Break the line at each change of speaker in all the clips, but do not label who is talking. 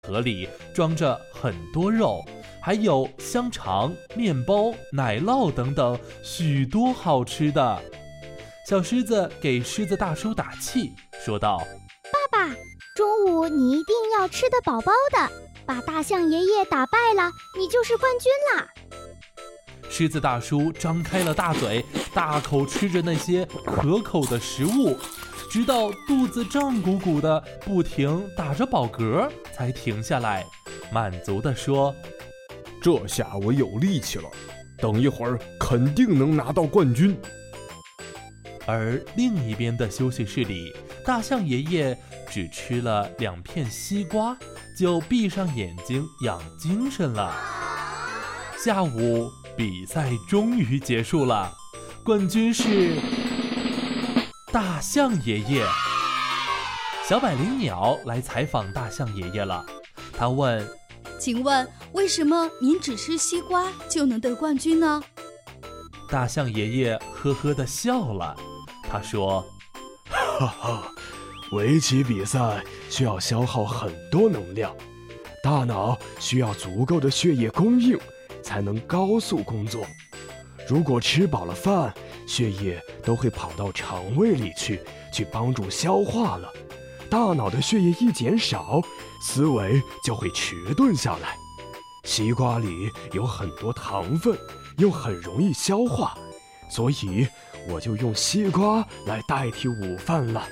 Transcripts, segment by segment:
盒里装着很多肉，还有香肠、面包、奶酪等等许多好吃的。小狮子给狮子大叔打气，说道：
爸爸，中午你一定要吃得饱饱的，把大象爷爷打败了，你就是冠军啦！
狮子大叔张开了大嘴，大口吃着那些可口的食物，直到肚子胀鼓鼓的，不停打着饱嗝，才停下来，满足地说：
这下我有力气了，等一会儿肯定能拿到冠军。
而另一边的休息室里，大象爷爷只吃了2片西瓜，就闭上眼睛养精神了。下午比赛终于结束了，冠军是大象爷爷。小百灵鸟来采访大象爷爷了，他问：
请问为什么您只吃西瓜就能得冠军呢？
大象爷爷呵呵地笑了，他说：
哈哈，围棋比赛需要消耗很多能量，大脑需要足够的血液供应，才能高速工作。如果吃饱了饭，血液都会跑到肠胃里去帮助消化了。大脑的血液一减少，思维就会迟钝下来。西瓜里有很多糖分，又很容易消化，所以我就用西瓜来代替午饭了。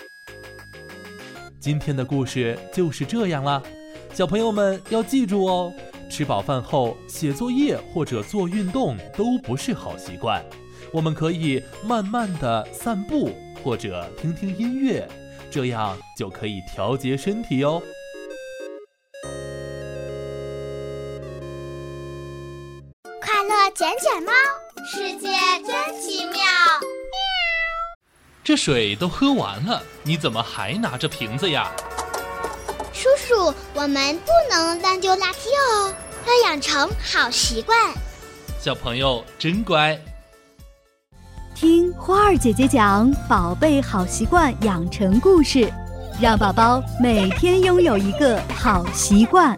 今天的故事就是这样啦，小朋友们要记住哦，吃饱饭后写作业或者做运动都不是好习惯，我们可以慢慢的散步或者听听音乐，这样就可以调节身体哦。
快乐捡捡猫，世界真奇妙。
这水都喝完了，你怎么还拿着瓶子呀？
叔叔，我们不能乱丢垃圾哦，要养成好习惯。
小朋友真乖。
听花儿姐姐讲宝贝好习惯养成故事，让宝宝每天拥有一个好习惯。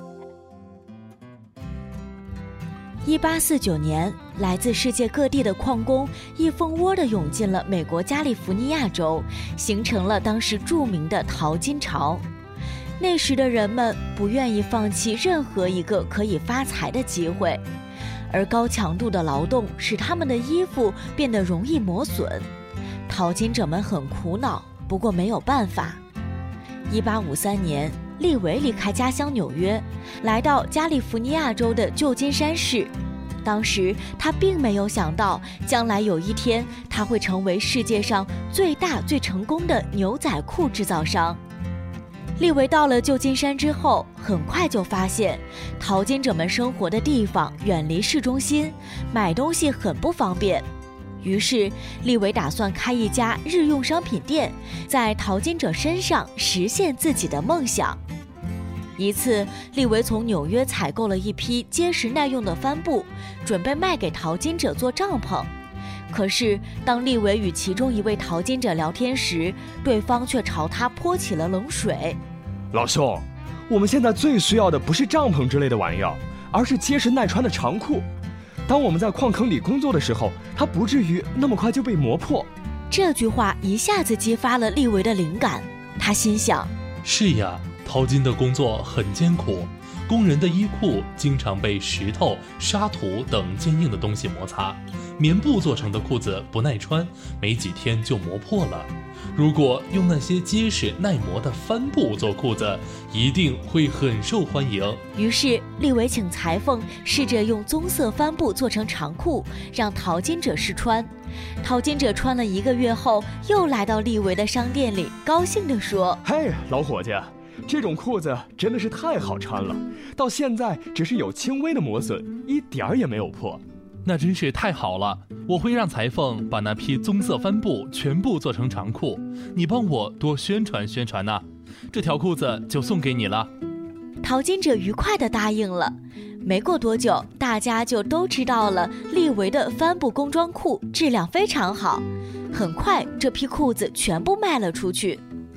1849年，来自世界各地的矿工一蜂窝地涌进了美国加利福尼亚州，形成了当时著名的淘金潮。那时的人们不愿意放弃任何一个可以发财的机会，而高强度的劳动使他们的衣服变得容易磨损。淘金者们很苦恼，不过没有办法。1853年，利维离开家乡纽约，来到加利福尼亚州的旧金山市。当时他并没有想到，将来有一天他会成为世界上最大最成功的牛仔裤制造商。利维到了旧金山之后，很快就发现淘金者们生活的地方远离市中心，买东西很不方便。于是利维打算开一家日用商品店，在淘金者身上实现自己的梦想。一次，利维从纽约采购了一批结实耐用的帆布，准备卖给淘金者做帐篷。可是当利维与其中一位淘金者聊天时，对方却朝他泼起了冷水。
老兄，我们现在最需要的不是帐篷之类的玩意儿，而是结实耐穿的长裤。当我们在矿坑里工作的时候，它不至于那么快就被磨破。
这句话一下子激发了利维的灵感，他心想：
是呀，淘金的工作很艰苦，工人的衣裤经常被石头、沙土等坚硬的东西摩擦，棉布做成的裤子不耐穿，没几天就磨破了。如果用那些结实耐磨的帆布做裤子，一定会很受欢迎。
于是利维请裁缝试着用棕色帆布做成长裤，让淘金者试穿。淘金者穿了1个月后，又来到利维的商店里，高兴地说：
嘿，老伙计，这种裤子真的是太好穿了，到现在只是有轻微的磨损，一点儿也没有破。
那真是太好了，我会让裁缝把那批棕色帆布全部做成长裤，你帮我多宣传宣传呐，这条裤子就送给你了。
淘金者愉快地答应了。没过多久，大家就都知道了利维的帆布工装裤质量非常好。很快，这批裤子全部卖了出去。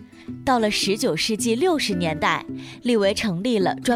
到了19世纪60年代，利维成立了专